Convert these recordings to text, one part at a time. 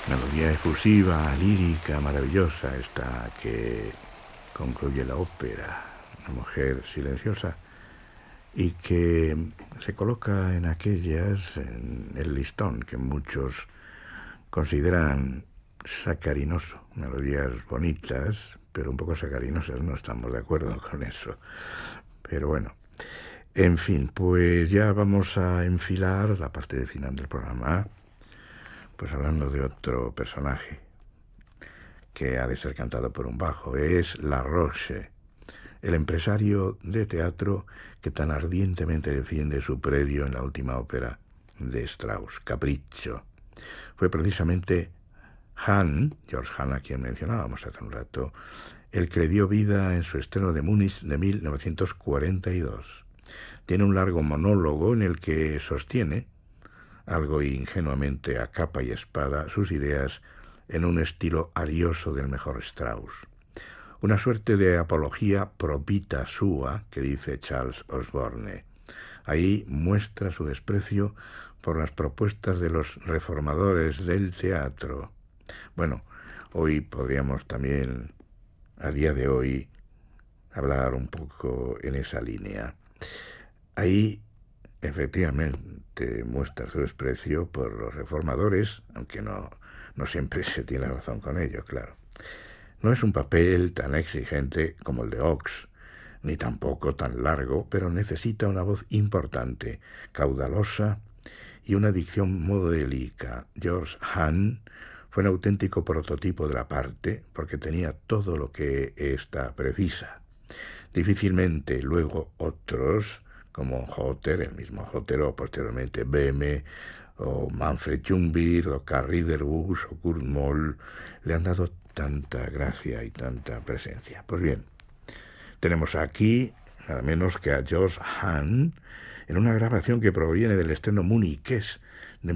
Melodía efusiva, lírica, maravillosa, esta que concluye la ópera, una mujer silenciosa y que se coloca en el listón que muchos consideran sacarinoso, melodías bonitas, pero un poco sacarinosas, no estamos de acuerdo con eso. Pero bueno, en fin, pues ya vamos a enfilar la parte final del programa, pues hablando de otro personaje que ha de ser cantado por un bajo, es La Roche, el empresario de teatro que tan ardientemente defiende su predio en la última ópera de Strauss, Capriccio. Fue precisamente George Hahn, a quien mencionábamos hace un rato, el que le dio vida en su estreno de Múnich de 1942. Tiene un largo monólogo en el que sostiene, algo ingenuamente a capa y espada, sus ideas en un estilo arioso del mejor Strauss. Una suerte de apología pro vita sua, que dice Charles Osborne. Ahí muestra su desprecio por las propuestas de los reformadores del teatro. Bueno, hoy podríamos también, a día de hoy, hablar un poco en esa línea. Ahí, efectivamente, muestra su desprecio por los reformadores, aunque no siempre se tiene razón con ello, claro. No es un papel tan exigente como el de Ox, ni tampoco tan largo, pero necesita una voz importante, caudalosa y una dicción modélica. George Hahn fue un auténtico prototipo de la parte, porque tenía todo lo que ésta precisa. Difícilmente luego otros, como Hotter, el mismo Hotter, o posteriormente Böhme, o Manfred Jungwirth, o Karl Ridderbusch, o Kurt Moll, le han dado tanta gracia y tanta presencia. Pues bien, tenemos aquí nada menos que a George Hahn en una grabación que proviene del estreno muniqués de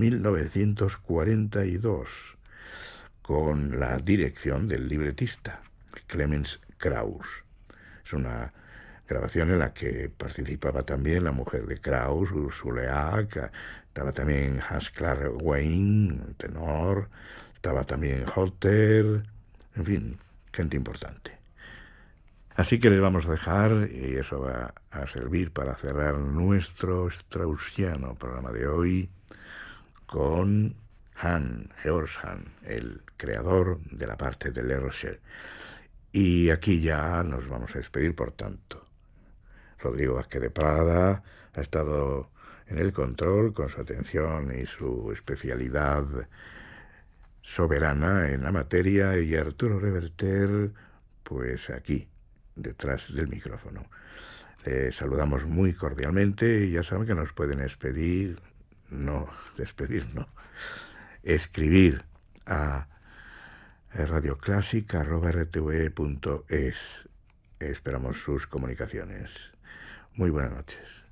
1942, con la dirección del libretista, Clemens Krauss. Es una grabación en la que participaba también la mujer de Krauss, Ursula Ack, estaba también Hans-Clark Weyne, tenor, estaba también Hotter, en fin, gente importante. Así que les vamos a dejar, y eso va a servir para cerrar nuestro straussiano programa de hoy, con George Hahn, el creador de la parte de Le Rocher. Y aquí ya nos vamos a despedir, por tanto. Rodrigo Vázquez de Prada ha estado en el control con su atención y su especialidad soberana en la materia, y Arturo Reverter, pues aquí, detrás del micrófono. Les saludamos muy cordialmente y ya saben que nos pueden escribir a radioclásica@rtve.es. Esperamos sus comunicaciones. Muy buenas noches.